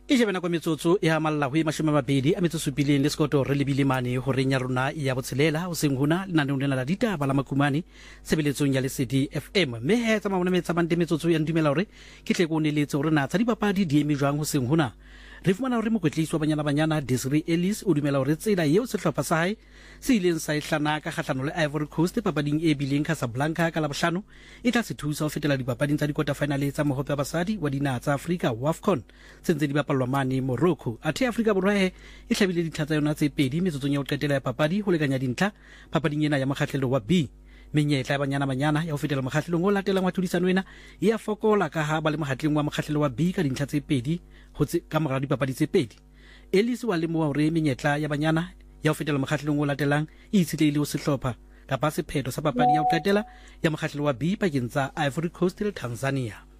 e jebana kwa metsotso e amalla ho mashome mabedi a metsotso-pileng le sekoto re lebile mane ho reng ya rona ya botshelela ho seng hona lenaneong lena la ditaba la makumane tshebeletsong ya Lesedi FM mme he tsa mabona metsa bante metsotso ya ndumela hore ke tle ko neletse hore na tsa dipapadi di eme jwang ho seng hona re fumana hore mokwetlisi wa banyana Desiree Ellis o dumela hore tsela eo sehlopha sa hae se ileng sa ihlana ka kgahlano le Ivory Coast papading e bileng Casablanca ka Labohlano e tla se thusa ho fetela dipapading tsa di-quarter finale tsa mohope wa basadi wa dinaha tsa Afrika WAFCON tse ntse di bapallwa mane Morocco. Athe Afrika Borwa e hlabile dintlha tsa yona tse pedi metsotsong ya ho qetela ya papadi ho lekanya dintlha papading ena ya mokgahlelo wa B. Menyetla ya banyana ya ho fetela mokgahlelong o latelang wa tlhodisano ena e a fokola ka ha ba le mokgahlelong wa mokgahlelo wa B ka dintlha tse pedi ka mora dipapadi tse pedi. Ellis wa lemoha hore menyetla ya banyana ya ho fetela mokgahlelong o latelang e itshetlehile ho sehlopha kapa sephetho sa papadi ya ho qetela ya mokgahlelo wa B pakeng tsa Ivory Coast le Tanzania.